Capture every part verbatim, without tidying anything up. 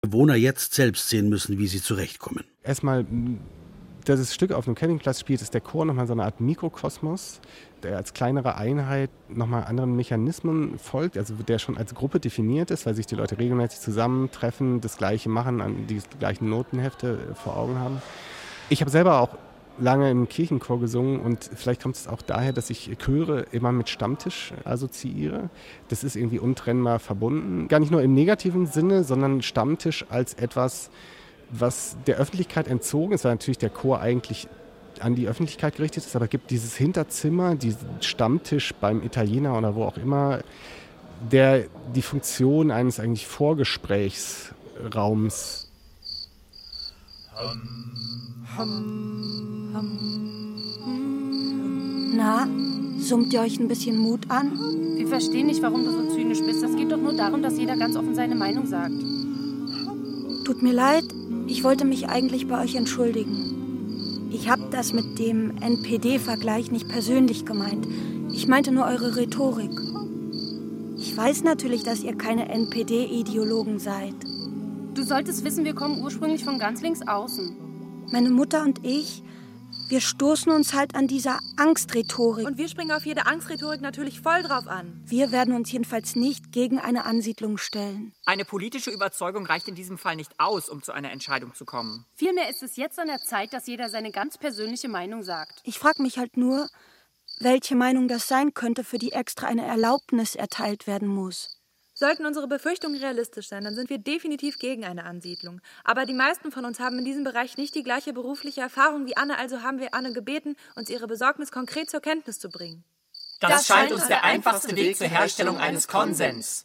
Bewohner jetzt selbst sehen müssen, wie sie zurechtkommen. Erstmal, dass das Stück auf einem Campingplatz spielt, ist der Chor nochmal so eine Art Mikrokosmos, der als kleinere Einheit nochmal anderen Mechanismen folgt, also der schon als Gruppe definiert ist, weil sich die Leute regelmäßig zusammentreffen, das Gleiche machen, die gleichen Notenhefte vor Augen haben. Ich habe selber auch lange im Kirchenchor gesungen und vielleicht kommt es auch daher, dass ich Chöre immer mit Stammtisch assoziiere. Das ist irgendwie untrennbar verbunden. Gar nicht nur im negativen Sinne, sondern Stammtisch als etwas, was der Öffentlichkeit entzogen ist, weil natürlich der Chor eigentlich an die Öffentlichkeit gerichtet ist, aber es gibt dieses Hinterzimmer, diesen Stammtisch beim Italiener oder wo auch immer, der die Funktion eines eigentlich Vorgesprächsraums. Na, summt ihr euch ein bisschen Mut an? Wir verstehen nicht, warum du so zynisch bist. Es geht doch nur darum, dass jeder ganz offen seine Meinung sagt. Tut mir leid, ich wollte mich eigentlich bei euch entschuldigen. Ich habe das mit dem N P D-Vergleich nicht persönlich gemeint. Ich meinte nur eure Rhetorik. Ich weiß natürlich, dass ihr keine N P D-Ideologen seid. Du solltest wissen, wir kommen ursprünglich von ganz links außen. Meine Mutter und ich, wir stoßen uns halt an dieser Angstrhetorik. Und wir springen auf jede Angstrhetorik natürlich voll drauf an. Wir werden uns jedenfalls nicht gegen eine Ansiedlung stellen. Eine politische Überzeugung reicht in diesem Fall nicht aus, um zu einer Entscheidung zu kommen. Vielmehr ist es jetzt an der Zeit, dass jeder seine ganz persönliche Meinung sagt. Ich frage mich halt nur, welche Meinung das sein könnte, für die extra eine Erlaubnis erteilt werden muss. Sollten unsere Befürchtungen realistisch sein, dann sind wir definitiv gegen eine Ansiedlung. Aber die meisten von uns haben in diesem Bereich nicht die gleiche berufliche Erfahrung wie Anne, also haben wir Anne gebeten, uns ihre Besorgnis konkret zur Kenntnis zu bringen. Das, das scheint uns der einfachste Weg zur Herstellung eines Konsens.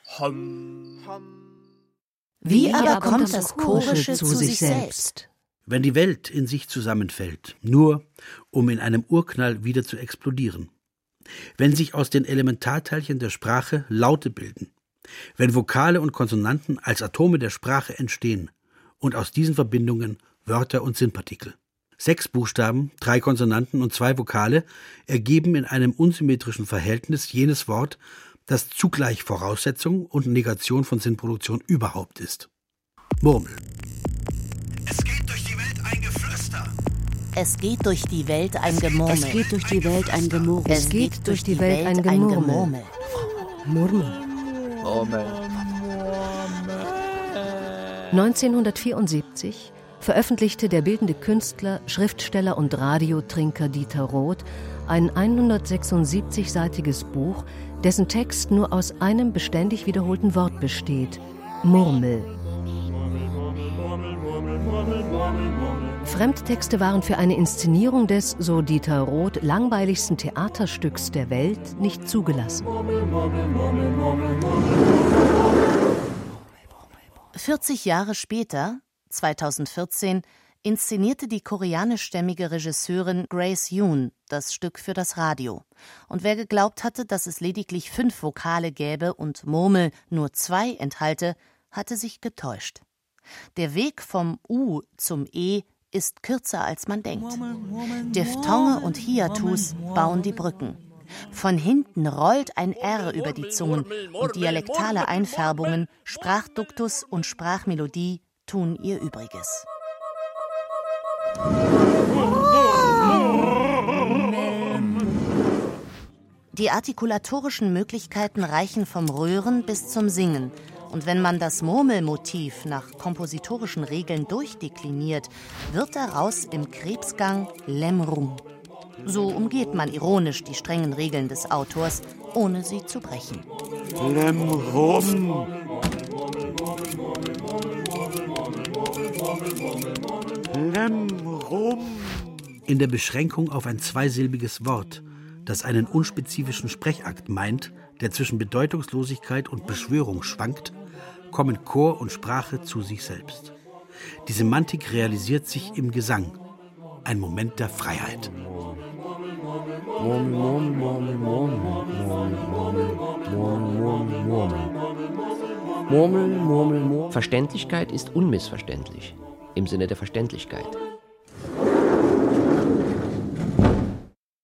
Wie aber kommt das Chorische zu sich selbst? Wenn die Welt in sich zusammenfällt, nur um in einem Urknall wieder zu explodieren. Wenn sich aus den Elementarteilchen der Sprache Laute bilden. Wenn Vokale und Konsonanten als Atome der Sprache entstehen und aus diesen Verbindungen Wörter und Sinnpartikel. Sechs Buchstaben, drei Konsonanten und zwei Vokale ergeben in einem unsymmetrischen Verhältnis jenes Wort, das zugleich Voraussetzung und Negation von Sinnproduktion überhaupt ist. Murmel. Es geht durch die Welt ein Geflüster. Es geht durch die Welt ein Gemurmel. Es geht durch die Welt ein Gemurmel. Es geht durch die Welt ein Gemurmel. Murmel. neunzehnhundertvierundsiebzig veröffentlichte der bildende Künstler, Schriftsteller und Radiotrinker Dieter Roth ein hundertsechsundsiebzig-seitiges Buch, dessen Text nur aus einem beständig wiederholten Wort besteht: Murmel. Fremdtexte waren für eine Inszenierung des, so Dieter Roth, langweiligsten Theaterstücks der Welt nicht zugelassen. vierzig Jahre später, zweitausendvierzehn, inszenierte die koreanischstämmige Regisseurin Grace Yoon das Stück für das Radio. Und wer geglaubt hatte, dass es lediglich fünf Vokale gäbe und Murmel nur zwei enthalte, hatte sich getäuscht. Der Weg vom U zum E ist kürzer, als man denkt. Diphthonge und Hiatus bauen die Brücken. Von hinten rollt ein R über die Zungen und dialektale Einfärbungen, Sprachduktus und Sprachmelodie tun ihr Übriges. Die artikulatorischen Möglichkeiten reichen vom Röhren bis zum Singen. Und wenn man das Murmelmotiv nach kompositorischen Regeln durchdekliniert, wird daraus im Krebsgang Lemrum. So umgeht man ironisch die strengen Regeln des Autors, ohne sie zu brechen. Lemrum. Lemrum. In der Beschränkung auf ein zweisilbiges Wort, das einen unspezifischen Sprechakt meint, der zwischen Bedeutungslosigkeit und Beschwörung schwankt, kommen Chor und Sprache zu sich selbst. Die Semantik realisiert sich im Gesang, ein Moment der Freiheit. Murmel, Murmel, Murmel. Verständlichkeit ist unmissverständlich, im Sinne der Verständlichkeit.